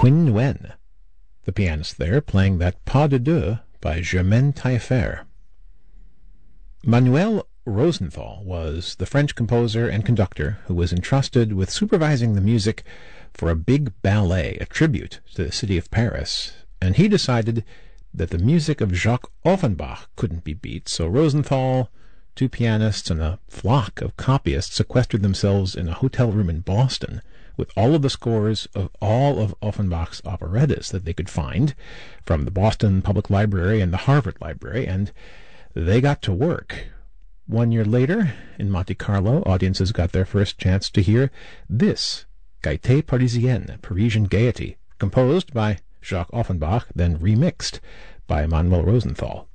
Quinn Nguyen, the pianist there, playing that Pas de Deux by Germaine Taillefer. Manuel Rosenthal was the French composer and conductor who was entrusted with supervising the music for a big ballet, a tribute to the city of Paris, and he decided that the music of Jacques Offenbach couldn't be beat, so Rosenthal, two pianists, and a flock of copyists sequestered themselves in a hotel room in Boston with all of the scores of all of Offenbach's operettas that they could find from the Boston Public Library and the Harvard Library, and they got to work. 1 year later, in Monte Carlo, audiences got their first chance to hear this, Gaieté Parisienne, Parisian Gaiety, composed by Jacques Offenbach, then remixed by Manuel Rosenthal.